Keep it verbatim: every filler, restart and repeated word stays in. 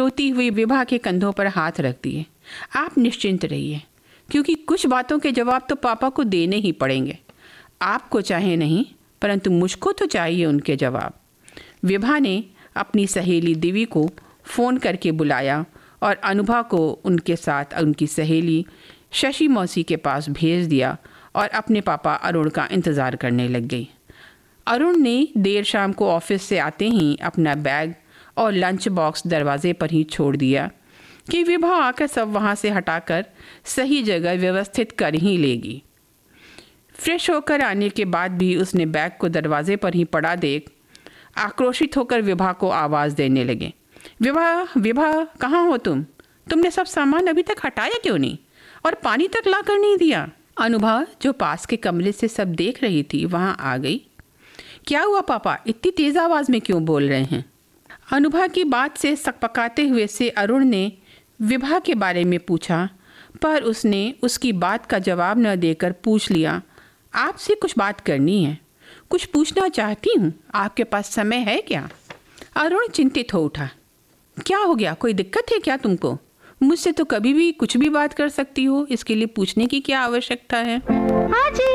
रोती हुई विभा के कंधों पर हाथ रख दिए। आप निश्चिंत रहिए, क्योंकि कुछ बातों के जवाब तो पापा को देने ही पड़ेंगे। आपको चाहे नहीं, परंतु मुझको तो चाहिए उनके जवाब। विभा ने अपनी सहेली दिवी को फ़ोन करके बुलाया और अनुभा को उनके साथ उनकी सहेली शशि मौसी के पास भेज दिया और अपने पापा अरुण का इंतज़ार करने लग गई। अरुण ने देर शाम को ऑफिस से आते ही अपना बैग और लंच बॉक्स दरवाजे पर ही छोड़ दिया कि विभा आकर सब वहाँ से हटाकर सही जगह व्यवस्थित कर ही लेगी। फ्रेश होकर आने के बाद भी उसने बैग को दरवाजे पर ही पड़ा देख आक्रोशित होकर विभा को आवाज़ देने लगे। विभा विभा कहाँ हो तुम? तुमने सब सामान अभी तक हटाया क्यों नहीं, और पानी तक ला कर नहीं दिया? अनुभा, जो पास के कमरे से सब देख रही थी, वहाँ आ गई। क्या हुआ पापा, इतनी तेज़ आवाज़ में क्यों बोल रहे हैं? अनुभा की बात से सकपकाते हुए से अरुण ने विभा के बारे में पूछा, पर उसने उसकी बात का जवाब न देकर पूछ लिया, आपसे कुछ बात करनी है, कुछ पूछना चाहती हूँ, आपके पास समय है क्या? अरुण चिंतित हो उठा। क्या हो गया, कोई दिक्कत है क्या तुमको? मुझसे तो कभी भी कुछ भी बात कर सकती हो, इसके लिए पूछने की क्या आवश्यकता है? हाँ जी,